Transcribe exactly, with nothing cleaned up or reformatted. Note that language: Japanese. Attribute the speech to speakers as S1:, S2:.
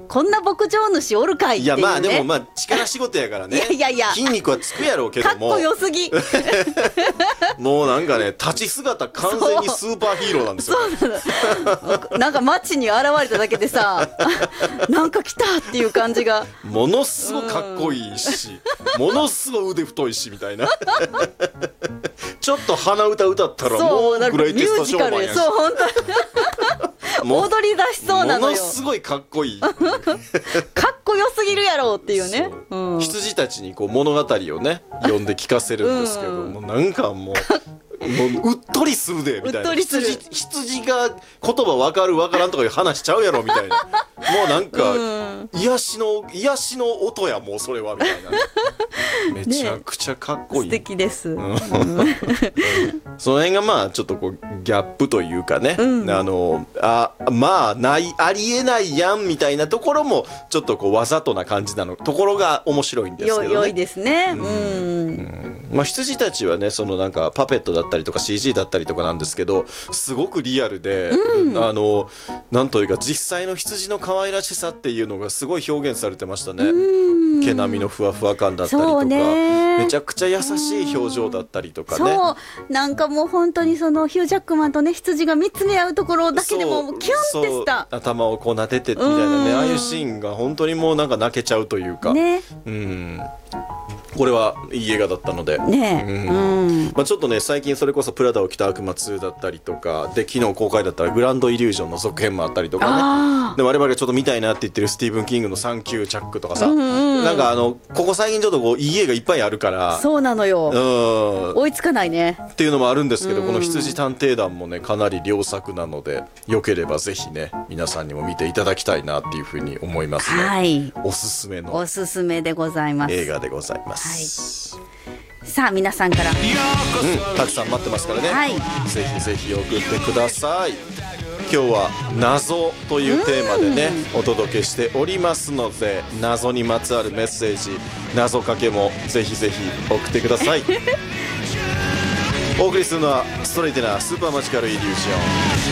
S1: こんな牧場主おるかいっていう、ね、
S2: いやまあでもまあ力仕事やからね。
S1: いやいやいや、
S2: 筋肉はつくやろうけども、
S1: かっこよすぎ
S2: もうなんかね、立ち姿完全にスーパーヒーローなんですよ。
S1: そうなのなんか街に現れただけでさなんか来たっていう感じが
S2: ものすごいかっこいいし、うん、ものすごい腕太いしみたいなちょっと鼻歌歌ったらもうグレイテストショーマンやし、
S1: そう本当に踊り出しそうなのよ。
S2: ものすごいかっこいい
S1: かっこよすぎるやろっていうね。
S2: う、
S1: うん、
S2: 羊たちにこう物語をね読んで聞かせるんですけど、うん、もうなんかもうもううっとりするでみたいな、羊, 羊が言葉分かる分からんとかいう話しちゃうやろみたいな、もうなんか、うん、癒しの癒しの音やもうそれはみたいな、ね、めちゃくちゃかっこいい、
S1: 素敵です、うん、
S2: その辺がまあちょっとこうギャップというかね、うん、あのあまあないありえないやんみたいなところもちょっとこうわざとな感じなのところが面白いんですけどね。
S1: よ良いですね。うん、
S2: うんまあ、羊たちはねそのなんかパペットだったりとか シージー だったりとかなんですけど、すごくリアルで、うん、あのなんというか実際の羊の可愛らしさっていうのがすごい表現されてましたね。毛並みのふわふわ感だったりとか、めちゃくちゃ優しい表情だったりとかね。
S1: そうなんかもう本当にそのヒュージャックマンとね羊が見つめ合うところだけでもキュンってした、
S2: 頭をこう撫でてみたいなね、ああいうシーンが本当にもうなんか泣けちゃうというか、
S1: ね、
S2: うんこれはいい映画だったので、
S1: ねうん
S2: うんまあ、ちょっとね最近それこそプラダを着た悪魔ツーだったりとかで、昨日公開だったらグランドイリュージョンの続編もあったりとかね、で我々がちょっと見たいなって言ってるスティーブン・キングのサンキューチャックとかさ、うんうん、なんかあのここ最近ちょっとこういい映画いっぱいあるから、
S1: そうなのよ、
S2: うん、
S1: 追いつかないね
S2: っていうのもあるんですけど、うん、この羊探偵団もねかなり良作なので、よければぜひね皆さんにも見ていただきたいなっていうふうに思いますね、はい、おすすめの
S1: おすすめでございます
S2: 映画でございます、はい、
S1: さあ皆さんから、うん、
S2: たくさん待ってますからね、
S1: はい、
S2: ぜひぜひ送ってください。今日は謎というテーマでねお届けしておりますので、謎にまつわるメッセージ謎かけもぜひぜひ送ってくださいお送りするのはストレイテナースーパーマジカルイリュージョン。